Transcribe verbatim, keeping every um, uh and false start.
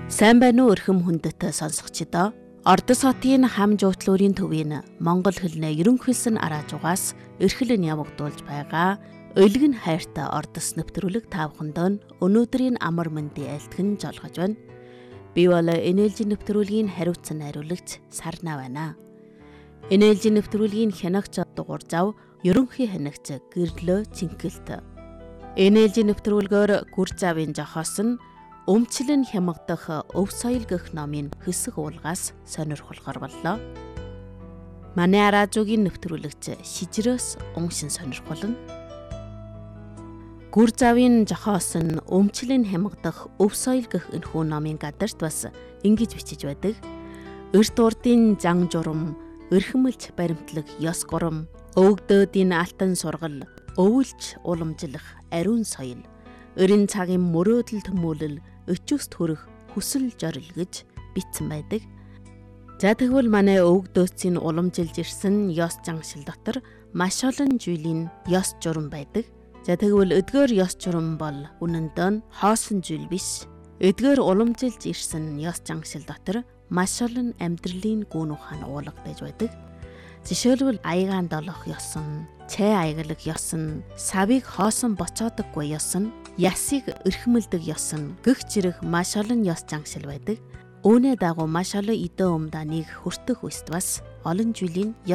Сайн байна уу өрхөм хүндэт сонсогчдоо. Ордос хотын хам жуутлуурын төвийн Монгол хэлний ерөнхийлсөн араажугаас эрхлэн явагдуулж байгаа Өлгөн хайртай ордос нэвтрүүлэг тавхандаа өнөөдрийн амар мэндийн айлтгэн жолгож байна. Би бол энэлжийн нэвтрүүлгийн хариуцсан найруулагч Сарна байна. Энэлжийн нэвтрүүлгийн хянагч дугуйр зав ерөнхий хянагч Гэрлөө Цэнгэлт. Энэлжийн нэвтрүүлгээр гүр завын жохоос нь Өмчлөн хямгадах өв соёл гэх номын хэсэг уулгаас сонирхолгоор боллоо. Манай араажуугийн нэвтрүүлэгч шижрөөс уншин сонирхолно. Гүр завын жохоос нь Өмчлөн хямгадах өв соёл гэх энэхүү номын гадарт бас ингэж бичиж байдаг. Эрт урдын зан журам, эрхэмлж баримтлаг ёс гурам, өвгдөөдийн алтан сургал, өвөлж уламжлах ариун соёл, өрийн цагийн мөрөөдөл төмөөлөл өчөөс төрөх хүсэл жорил гэж бичсэн байдаг. За тэгвэл манай өвгдөөцийн уламжилж ирсэн ёс жаншил дотор маш олон зүйлийн ёс журам байдаг. За тэгвэл эдгээр ёс журам бол үнэндээ хоосон зүйл биш. Эдгээр уламжилж ирсэн ёс жаншил дотор маш олон амьдралын гүн ухаан уулгадаж байдаг. Жишээлбэл аягаан долох ёс нь, цай аяглаг ёс нь, савыг хоосон боцоодоггүй ёс нь, ясыг эрхэмлдэг ёс нь гэх зэрэг маш олон ёс жаншил байдаг. Үүний дагуу маш олон эдэн өмданыг хүртэх үст бас олон жилийн